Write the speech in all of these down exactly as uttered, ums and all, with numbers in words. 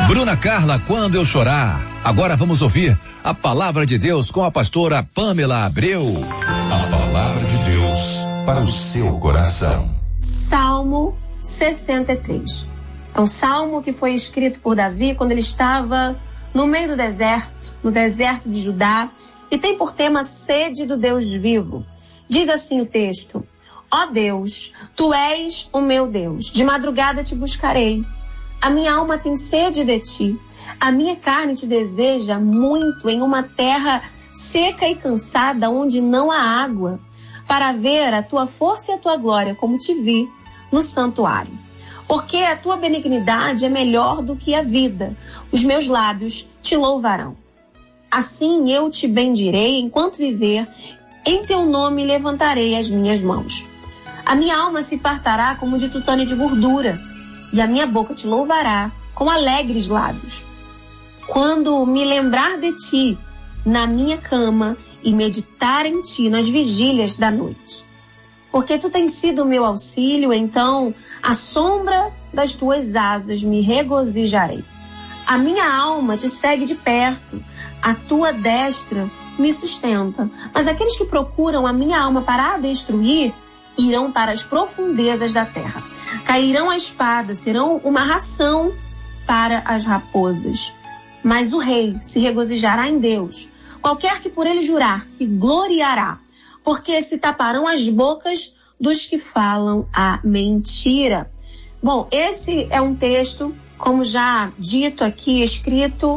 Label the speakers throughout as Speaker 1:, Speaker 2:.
Speaker 1: Bruna Carla, quando eu chorar. Agora vamos ouvir a palavra de Deus com a pastora Pamela Abreu.
Speaker 2: A palavra de Deus para o seu coração.
Speaker 3: Salmo sessenta e três. É um salmo que foi escrito por Davi quando ele estava no meio do deserto, no deserto de Judá, e tem por tema sede do Deus vivo. Diz assim o texto: ó Deus, tu és o meu Deus, de madrugada te buscarei. A minha alma tem sede de ti. A minha carne te deseja muito em uma terra seca e cansada, onde não há água, para ver a tua força e a tua glória, como te vi no santuário. Porque a tua benignidade é melhor do que a vida. Os meus lábios te louvarão. Assim eu te bendirei enquanto viver. Em teu nome levantarei as minhas mãos. A minha alma se fartará como de tutano de gordura, e a minha boca te louvará com alegres lábios. Quando me lembrar de ti na minha cama e meditar em ti nas vigílias da noite. Porque tu tens sido o meu auxílio, então à sombra das tuas asas me regozijarei. A minha alma te segue de perto, a tua destra me sustenta. Mas aqueles que procuram a minha alma para a destruir irão para as profundezas da terra. Cairão a espada, serão uma ração para as raposas. Mas o rei se regozijará em Deus. Qualquer que por ele jurar se gloriará, porque se taparão as bocas dos que falam a mentira. Bom, esse é um texto, como já dito aqui, escrito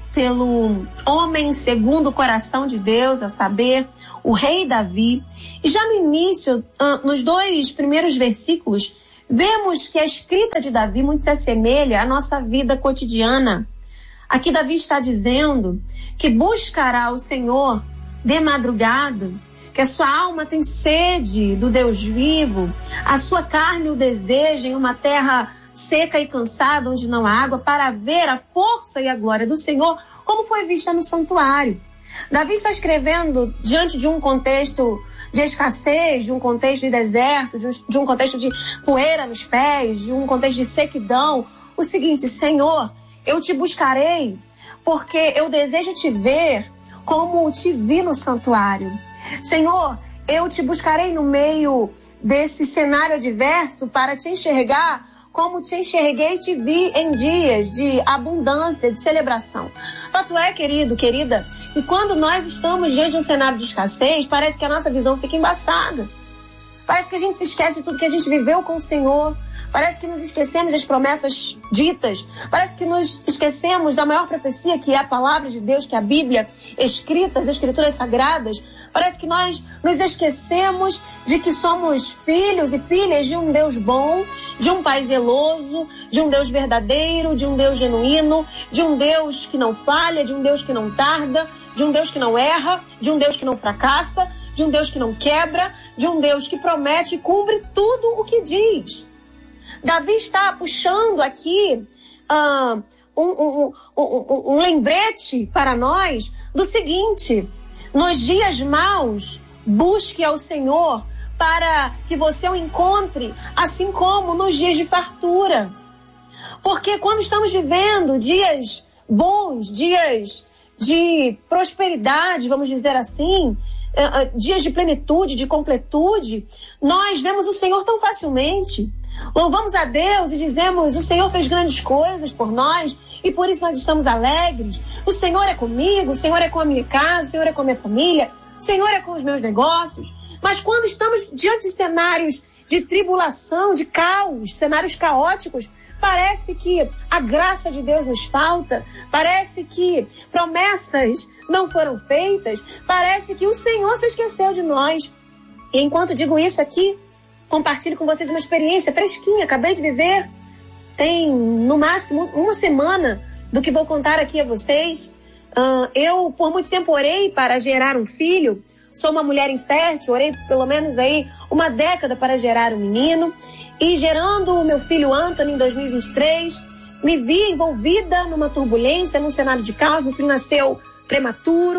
Speaker 3: pelo homem segundo o coração de Deus, a saber, o rei Davi. E já no início, nos dois primeiros versículos, vemos que a escrita de Davi muito se assemelha à nossa vida cotidiana. Aqui Davi está dizendo que buscará o Senhor de madrugada, que a sua alma tem sede do Deus vivo, a sua carne o deseja em uma terra seca e cansada, onde não há água, para ver a força e a glória do Senhor, como foi vista no santuário. Davi está escrevendo diante de um contexto de escassez, de um contexto de deserto, de um, de um contexto de poeira nos pés, de um contexto de sequidão, o seguinte: Senhor, eu te buscarei porque eu desejo te ver como te vi no santuário. Senhor, eu te buscarei no meio desse cenário adverso para te enxergar como te enxerguei e te vi em dias de abundância, de celebração. Fato é, querido, querida, e quando nós estamos diante de um cenário de escassez, parece que a nossa visão fica embaçada. Parece que a gente se esquece de tudo que a gente viveu com o Senhor. Parece que nos esquecemos das promessas ditas. Parece que nos esquecemos da maior profecia, que é a palavra de Deus, que é a Bíblia escrita, as escrituras sagradas. Parece que nós nos esquecemos de que somos filhos e filhas de um Deus bom, de um Pai zeloso, de um Deus verdadeiro, de um Deus genuíno, de um Deus que não falha, de um Deus que não tarda, de um Deus que não erra, de um Deus que não fracassa, de um Deus que não quebra, de um Deus que promete e cumpre tudo o que diz. Davi está puxando aqui uh, um, um, um, um, um lembrete para nós do seguinte: nos dias maus, busque ao Senhor para que você o encontre, assim como nos dias de fartura. Porque quando estamos vivendo dias bons, dias de prosperidade, vamos dizer assim, uh, uh, dias de plenitude, de completude, nós vemos o Senhor tão facilmente. Louvamos a Deus e dizemos: o Senhor fez grandes coisas por nós e por isso nós estamos alegres. O Senhor é comigo, o Senhor é com a minha casa, o Senhor é com a minha família, o Senhor é com os meus negócios. Mas quando estamos diante de cenários de tribulação, de caos, cenários caóticos, parece que a graça de Deus nos falta, parece que promessas não foram feitas, parece que o Senhor se esqueceu de nós. E enquanto digo isso aqui, compartilho com vocês uma experiência fresquinha, acabei de viver. Tem, no máximo, uma semana do que vou contar aqui a vocês. Uh, eu, por muito tempo, orei para gerar um filho. Sou uma mulher infértil, orei pelo menos aí uma década para gerar um menino. E gerando o meu filho Anthony em dois mil e vinte e três, me vi envolvida numa turbulência, num cenário de caos. Meu filho nasceu prematuro.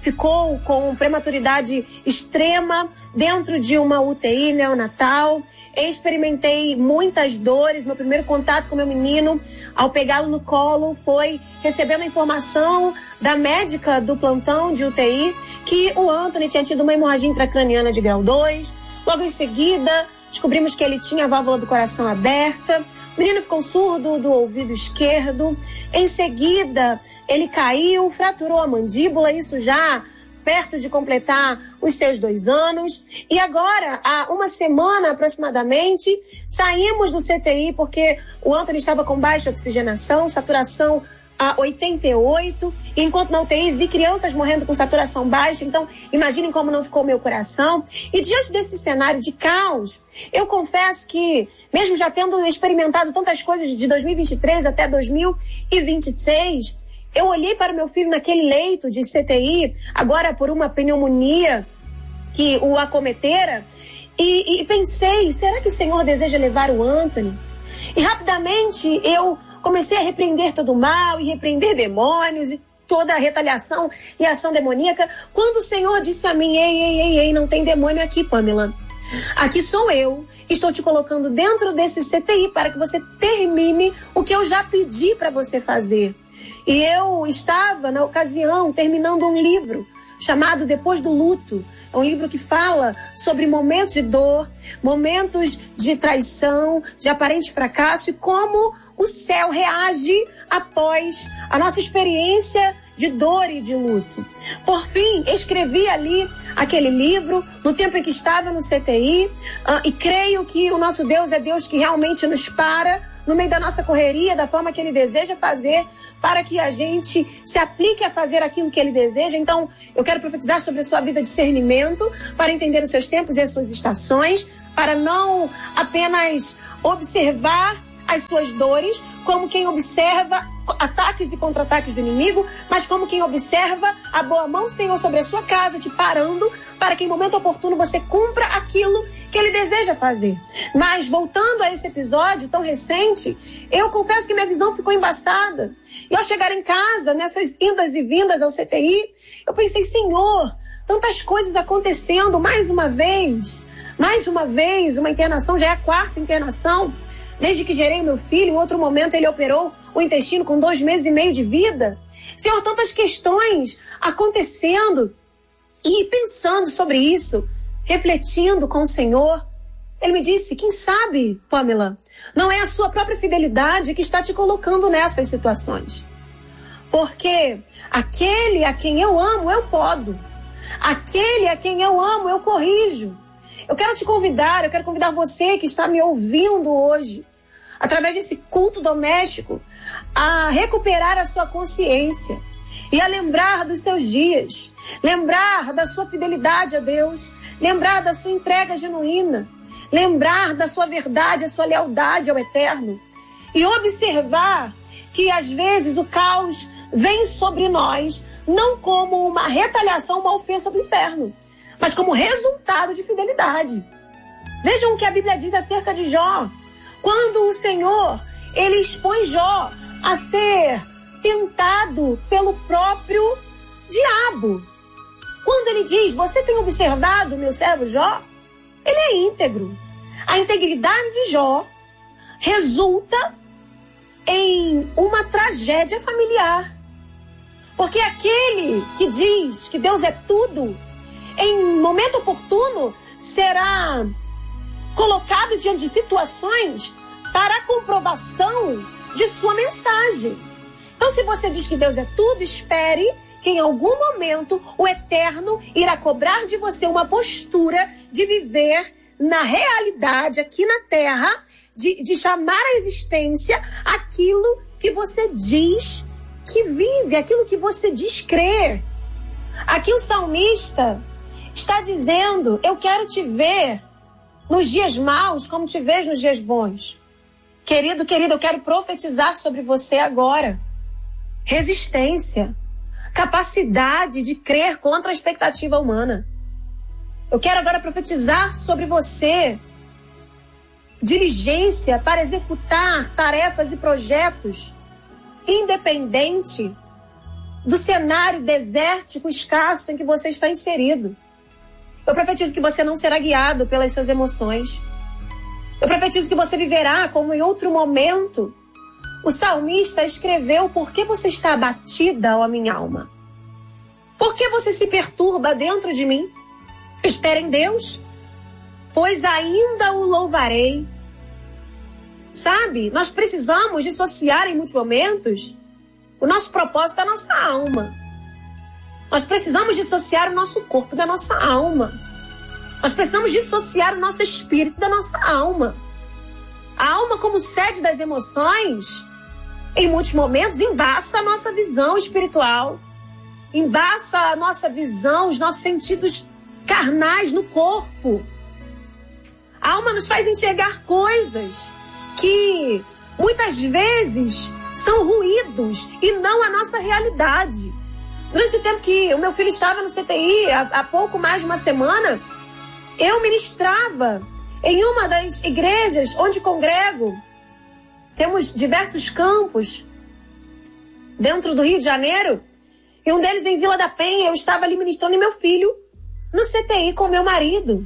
Speaker 3: ficou com prematuridade extrema dentro de uma U T I neonatal. Experimentei muitas dores. Meu primeiro contato com meu menino, ao pegá-lo no colo, foi recebendo a informação da médica do plantão de U T I que o Anthony tinha tido uma hemorragia intracraniana de grau dois. Logo em seguida, descobrimos que ele tinha a válvula do coração aberta. O menino ficou surdo do ouvido esquerdo. Em seguida, ele caiu, fraturou a mandíbula, isso já perto de completar os seus dois anos. E agora, há uma semana aproximadamente, saímos do C T I porque o Anthony estava com baixa oxigenação, saturação a oitenta e oito, e enquanto na U T I vi crianças morrendo com saturação baixa, então imaginem como não ficou meu coração. E diante desse cenário de caos, eu confesso que, mesmo já tendo experimentado tantas coisas de dois mil e vinte e três até dois mil e vinte e seis, eu olhei para o meu filho naquele leito de C T I, agora por uma pneumonia que o acometera, e, e pensei, será que o Senhor deseja levar o Anthony? E rapidamente eu comecei a repreender todo o mal e repreender demônios e toda a retaliação e ação demoníaca, quando o Senhor disse a mim, ei, ei, ei, ei, não tem demônio aqui, Pamela. Aqui sou eu, estou te colocando dentro desse C T I para que você termine o que eu já pedi para você fazer. E eu estava, na ocasião, terminando um livro chamado Depois do Luto. É um livro que fala sobre momentos de dor, momentos de traição, de aparente fracasso e como o céu reage após a nossa experiência de dor e de luto. Por fim, escrevi ali aquele livro no tempo em que estava no C T I, uh, e creio que o nosso Deus é Deus que realmente nos para no meio da nossa correria, da forma que Ele deseja fazer, para que a gente se aplique a fazer aquilo que Ele deseja. Então, eu quero profetizar sobre a sua vida de discernimento, para entender os seus tempos e as suas estações, para não apenas observar as suas dores como quem observa ataques e contra-ataques do inimigo, mas como quem observa a boa mão do Senhor sobre a sua casa, te parando para que em momento oportuno você cumpra aquilo que Ele deseja fazer. Mas voltando a esse episódio tão recente, eu confesso que minha visão ficou embaçada. E ao chegar em casa, nessas indas e vindas ao C T I, eu pensei, Senhor, tantas coisas acontecendo mais uma vez, mais uma vez, uma internação, já é a quarta internação. Desde que gerei meu filho, em outro momento ele operou o intestino com dois meses e meio de vida. Senhor, tantas questões acontecendo. E pensando sobre isso, refletindo com o Senhor, Ele me disse, quem sabe, Pamela, não é a sua própria fidelidade que está te colocando nessas situações. Porque aquele a quem eu amo, eu podo. Aquele a quem eu amo, eu corrijo. Eu quero te convidar, eu quero convidar você que está me ouvindo hoje, através desse culto doméstico, a recuperar a sua consciência e a lembrar dos seus dias, lembrar da sua fidelidade a Deus, lembrar da sua entrega genuína, lembrar da sua verdade, a sua lealdade ao Eterno e observar que às vezes o caos vem sobre nós não como uma retaliação, uma ofensa do inferno, mas como resultado de fidelidade. Vejam o que a Bíblia diz acerca de Jó. Quando o Senhor, Ele expõe Jó a ser tentado pelo próprio diabo. Quando Ele diz, você tem observado meu servo Jó? Ele é íntegro. A integridade de Jó resulta em uma tragédia familiar. Porque aquele que diz que Deus é tudo, em momento oportuno, será colocado diante de situações para a comprovação de sua mensagem. Então, se você diz que Deus é tudo, espere que em algum momento o Eterno irá cobrar de você uma postura de viver na realidade aqui na Terra, de, de chamar à existência aquilo que você diz que vive, aquilo que você diz crer. Aqui o salmista está dizendo, eu quero te ver nos dias maus como te vejo nos dias bons. Querido, querida, eu quero profetizar sobre você agora. Resistência, capacidade de crer contra a expectativa humana. Eu quero agora profetizar sobre você diligência para executar tarefas e projetos independente do cenário desértico, escasso em que você está inserido. Eu profetizo que você não será guiado pelas suas emoções. Eu profetizo que você viverá como em outro momento. O salmista escreveu: por que você está abatida, ó minha alma? Por que você se perturba dentro de mim? Espera em Deus, pois ainda o louvarei. Sabe, nós precisamos dissociar em muitos momentos o nosso propósito da nossa alma. Nós precisamos dissociar o nosso corpo da nossa alma. Nós precisamos dissociar o nosso espírito da nossa alma. A alma, como sede das emoções, em muitos momentos embaça a nossa visão espiritual, embaça a nossa visão, os nossos sentidos carnais no corpo. A alma nos faz enxergar coisas que muitas vezes são ruídos e não a nossa realidade. Durante esse tempo que o meu filho estava no C T I, há, há pouco mais de uma semana, eu ministrava em uma das igrejas onde congrego. Temos diversos campos dentro do Rio de Janeiro, e um deles em Vila da Penha. Eu estava ali ministrando e meu filho no C T I com meu marido.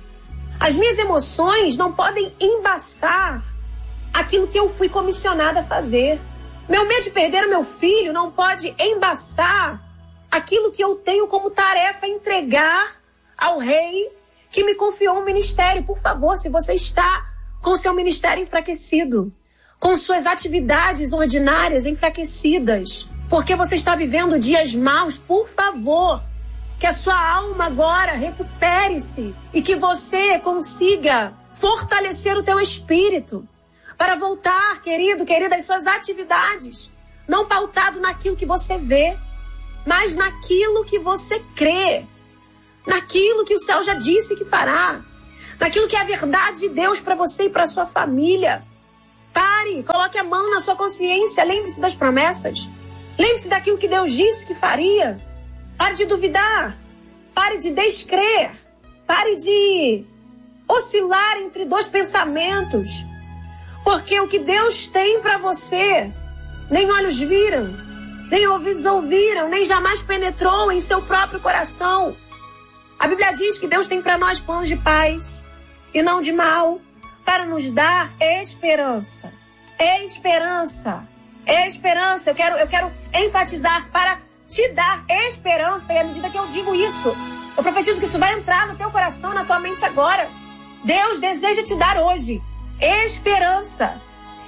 Speaker 3: As minhas emoções não podem embaçar aquilo que eu fui comissionada a fazer. Meu medo de perder o meu filho não pode embaçar aquilo que eu tenho como tarefa entregar ao rei que me confiou um ministério. Por favor, se você está com o seu ministério enfraquecido, com suas atividades ordinárias enfraquecidas, porque você está vivendo dias maus, por favor, que a sua alma agora recupere-se e que você consiga fortalecer o teu espírito para voltar, querido, querida, às suas atividades, não pautado naquilo que você vê, mas naquilo que você crê, naquilo que o céu já disse que fará, naquilo que é a verdade de Deus para você e para a sua família. Pare, coloque a mão na sua consciência, lembre-se das promessas, lembre-se daquilo que Deus disse que faria. Pare de duvidar, pare de descrer, pare de oscilar entre dois pensamentos, porque o que Deus tem para você, nem olhos viram, nem ouvidos ouviram, nem jamais penetrou em seu próprio coração. A Bíblia diz que Deus tem para nós planos de paz e não de mal, para nos dar esperança. Esperança. Esperança. Eu quero, eu quero enfatizar, para te dar esperança. E à medida que eu digo isso, eu profetizo que isso vai entrar no teu coração, na tua mente agora. Deus deseja te dar hoje esperança.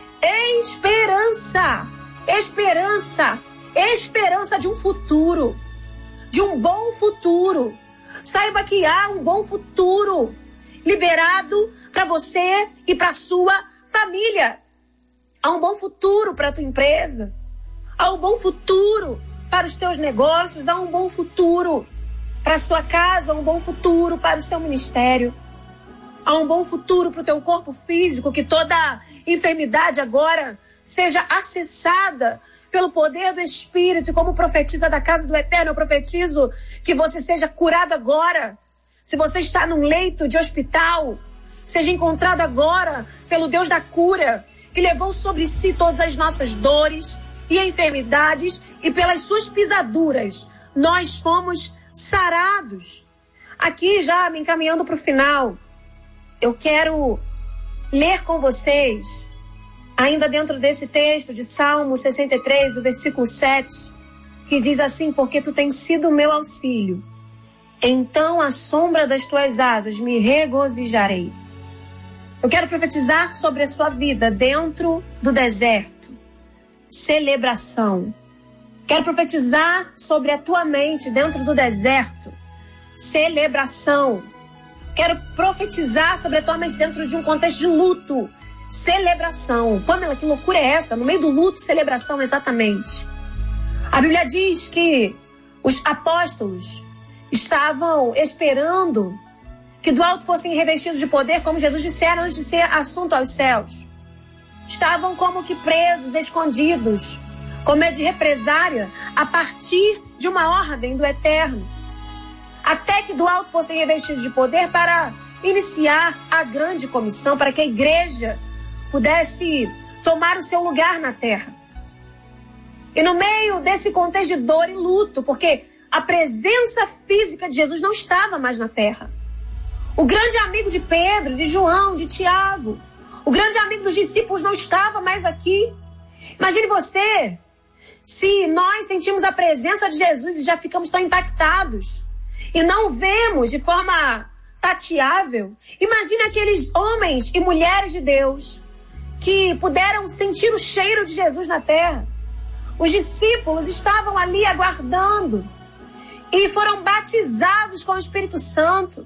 Speaker 3: Esperança. Esperança. Esperança de um futuro. De um bom futuro. Saiba que há um bom futuro liberado para você e para sua família. Há um bom futuro para a tua empresa. Há um bom futuro para os teus negócios. Há um bom futuro para a sua casa. Há um bom futuro para o seu ministério. Há um bom futuro para o teu corpo físico. Que toda enfermidade agora seja acessada pelo poder do Espírito. E como profetiza da casa do Eterno, eu profetizo que você seja curado agora. Se você está num leito de hospital, seja encontrado agora pelo Deus da cura, que levou sobre si todas as nossas dores e enfermidades, e pelas suas pisaduras nós fomos sarados. Aqui, já me encaminhando para o final, eu quero ler com vocês, ainda dentro desse texto de Salmo sessenta e três, o versículo sete, que diz assim: porque tu tens sido o meu auxílio, então à sombra das tuas asas me regozijarei. Eu quero profetizar sobre a sua vida dentro do deserto. Celebração. Quero profetizar sobre a tua mente dentro do deserto. Celebração. Quero profetizar sobre a tua mente dentro de um contexto de luto. Celebração. Pamela, que loucura é essa? No meio do luto, celebração, exatamente. A Bíblia diz que os apóstolos estavam esperando que do alto fossem revestidos de poder, como Jesus dissera antes de ser assunto aos céus. Estavam como que presos, escondidos, com medo de represária, a partir de uma ordem do Eterno. Até que do alto fossem revestidos de poder para iniciar a grande comissão, para que a igreja pudesse tomar o seu lugar na terra. E no meio desse contexto de dor e luto, porque a presença física de Jesus não estava mais na terra. O grande amigo de Pedro, de João, de Tiago, o grande amigo dos discípulos não estava mais aqui. Imagine você, se nós sentimos a presença de Jesus e já ficamos tão impactados e não vemos de forma tateável. Imagine aqueles homens e mulheres de Deus que puderam sentir o cheiro de Jesus na terra. Os discípulos estavam ali aguardando e foram batizados com o Espírito Santo.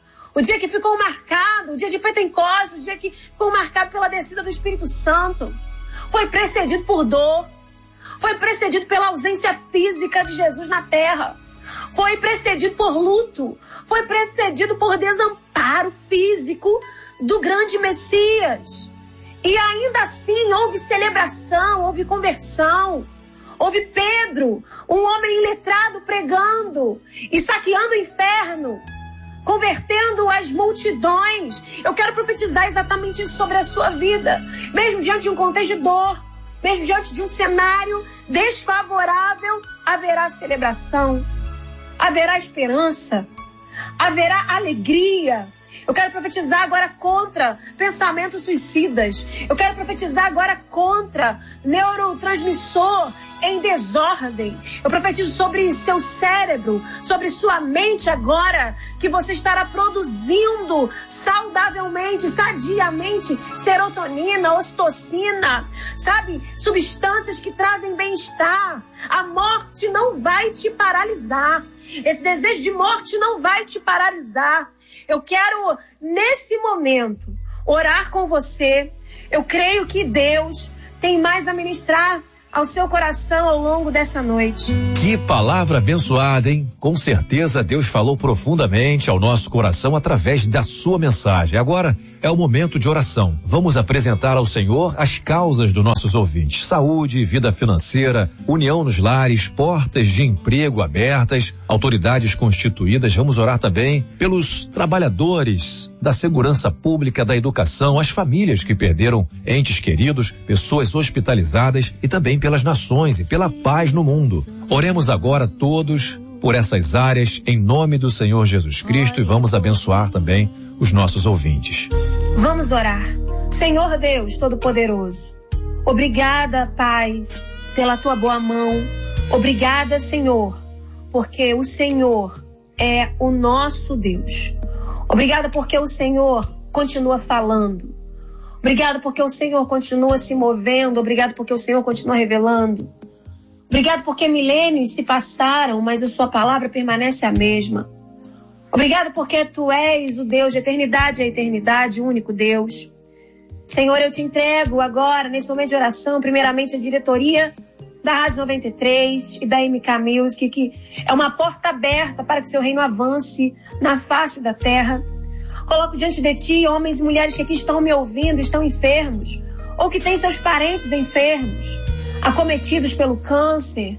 Speaker 3: O dia que ficou marcado, o dia de Pentecostes, o dia que ficou marcado pela descida do Espírito Santo, foi precedido por dor, foi precedido pela ausência física de Jesus na terra, foi precedido por luto, foi precedido por desamparo físico do grande Messias. E ainda assim houve celebração, houve conversão. Houve Pedro, um homem iletrado, pregando e saqueando o inferno, convertendo as multidões. Eu quero profetizar exatamente isso sobre a sua vida. Mesmo diante de um contexto de dor, mesmo diante de um cenário desfavorável, haverá celebração, haverá esperança, haverá alegria. Eu quero profetizar agora contra pensamentos suicidas. Eu quero profetizar agora contra neurotransmissor em desordem. Eu profetizo sobre seu cérebro, sobre sua mente agora, que você estará produzindo saudavelmente, sadiamente, serotonina, ocitocina, sabe? Substâncias que trazem bem-estar. A morte não vai te paralisar. Esse desejo de morte não vai te paralisar. Eu quero, nesse momento, orar com você. Eu creio que Deus tem mais a ministrar ao seu coração ao longo dessa noite.
Speaker 1: Que palavra abençoada, hein? Com certeza Deus falou profundamente ao nosso coração através da sua mensagem. Agora é o momento de oração. Vamos apresentar ao Senhor as causas dos nossos ouvintes: saúde, vida financeira, união nos lares, portas de emprego abertas, autoridades constituídas. Vamos orar também pelos trabalhadores da segurança pública, da educação, as famílias que perderam entes queridos, pessoas hospitalizadas e também pelas nações e pela paz no mundo. Oremos agora todos por essas áreas em nome do Senhor Jesus Cristo e vamos abençoar também os nossos ouvintes.
Speaker 3: Vamos orar. Senhor Deus Todo-Poderoso, obrigada, Pai, pela tua boa mão. Obrigada, Senhor, porque o Senhor é o nosso Deus. Obrigada porque o Senhor continua falando. Obrigado porque o Senhor continua se movendo. Obrigado porque o Senhor continua revelando. Obrigado porque milênios se passaram, mas a sua palavra permanece a mesma. Obrigado porque tu és o Deus de eternidade a eternidade, o único Deus. Senhor, eu te entrego agora, nesse momento de oração, primeiramente a diretoria da Rádio noventa e três e da M K Music, que é uma porta aberta para que o seu reino avance na face da terra. Coloco diante de ti homens e mulheres que aqui estão me ouvindo, estão enfermos, ou que têm seus parentes enfermos, acometidos pelo câncer.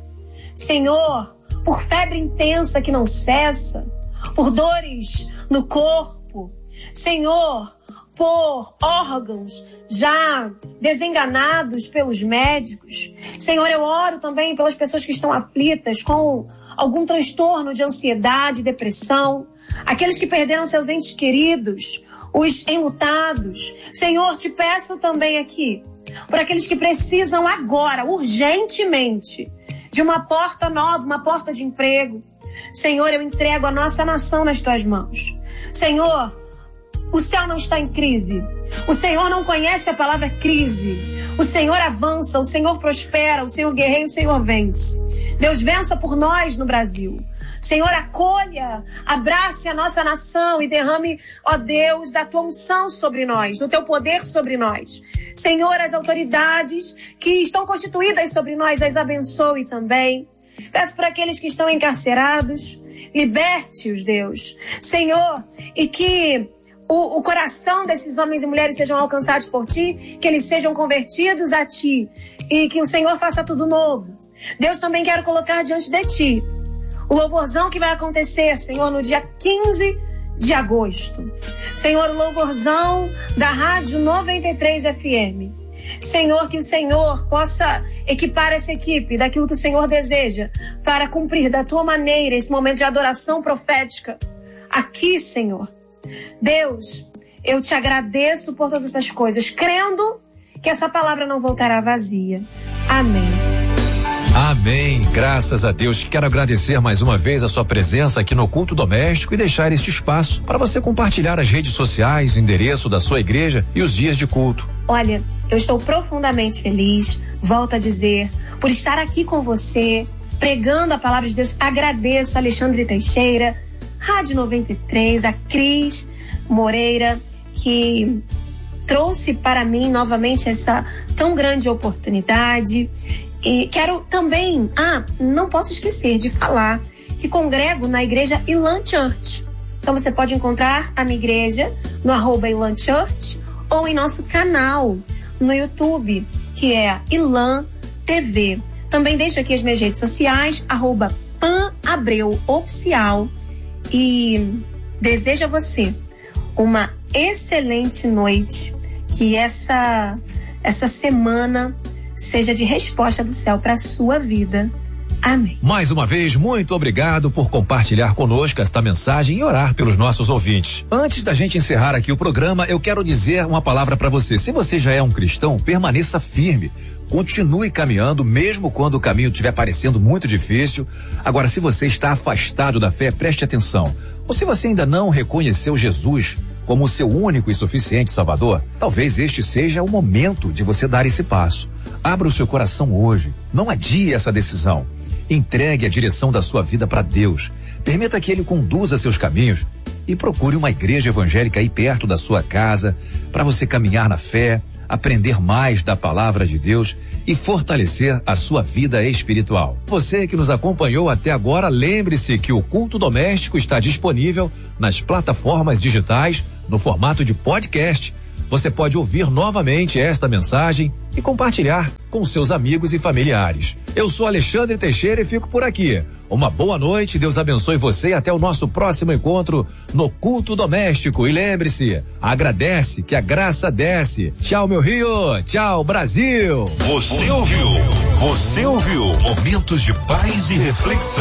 Speaker 3: Senhor, por febre intensa que não cessa, por dores no corpo. Senhor, por órgãos já desenganados pelos médicos. Senhor, eu oro também pelas pessoas que estão aflitas com algum transtorno de ansiedade, depressão. Aqueles que perderam seus entes queridos, os enlutados. Senhor, te peço também aqui, por aqueles que precisam agora, urgentemente, de uma porta nova, uma porta de emprego. Senhor, eu entrego a nossa nação nas tuas mãos. Senhor, o céu não está em crise. O Senhor não conhece a palavra crise. O Senhor avança, o Senhor prospera, o Senhor guerreia, o Senhor vence. Deus, vença por nós no Brasil. Senhor, acolha, abrace a nossa nação e derrame, ó Deus, da tua unção sobre nós, do teu poder sobre nós. Senhor, as autoridades que estão constituídas sobre nós, as abençoe também. Peço para aqueles que estão encarcerados, liberte-os, Deus. Senhor, e que o, o coração desses homens e mulheres sejam alcançados por ti, que eles sejam convertidos a ti e que o Senhor faça tudo novo. Deus, também quero colocar diante de ti o louvorzão que vai acontecer, Senhor, no dia quinze de agosto. Senhor, o louvorzão da Rádio noventa e três F M. Senhor, que o Senhor possa equipar essa equipe daquilo que o Senhor deseja para cumprir da tua maneira esse momento de adoração profética aqui, Senhor. Deus, eu te agradeço por todas essas coisas, crendo que essa palavra não voltará vazia. Amém.
Speaker 1: Amém. Graças a Deus. Quero agradecer mais uma vez a sua presença aqui no Culto Doméstico e deixar este espaço para você compartilhar as redes sociais, o endereço da sua igreja e os dias de culto.
Speaker 3: Olha, eu estou profundamente feliz, volto a dizer, por estar aqui com você, pregando a palavra de Deus. Agradeço a Alexandre Teixeira, Rádio noventa e três, a Cris Moreira, que trouxe para mim novamente essa tão grande oportunidade. E quero também, ah, não posso esquecer de falar que congrego na igreja Elan Church. Então você pode encontrar a minha igreja no arroba Elan Church ou em nosso canal no YouTube, que é Elan T V. Também deixo aqui as minhas redes sociais, arroba Pan Abreu Oficial. E desejo a você uma excelente noite, que essa, essa semana seja de resposta do céu para a sua vida. Amém.
Speaker 1: Mais uma vez, muito obrigado por compartilhar conosco esta mensagem e orar pelos nossos ouvintes. Antes da gente encerrar aqui o programa, eu quero dizer uma palavra para você. Se você já é um cristão, permaneça firme. Continue caminhando, mesmo quando o caminho estiver parecendo muito difícil. Agora, se você está afastado da fé, preste atenção. Ou se você ainda não reconheceu Jesus como o seu único e suficiente Salvador, talvez este seja o momento de você dar esse passo. Abra o seu coração hoje. Não adie essa decisão. Entregue a direção da sua vida para Deus. Permita que Ele conduza seus caminhos e procure uma igreja evangélica aí perto da sua casa para você caminhar na fé, aprender mais da palavra de Deus e fortalecer a sua vida espiritual. Você que nos acompanhou até agora, lembre-se que o Culto Doméstico está disponível nas plataformas digitais no formato de podcast. Você pode ouvir novamente esta mensagem e compartilhar com seus amigos e familiares. Eu sou Alexandre Teixeira e fico por aqui. Uma boa noite, Deus abençoe você e até o nosso próximo encontro no Culto Doméstico. E lembre-se, agradece que a graça desce. Tchau, meu Rio. Tchau, Brasil.
Speaker 2: Você ouviu? Você ouviu? Momentos de paz e reflexão.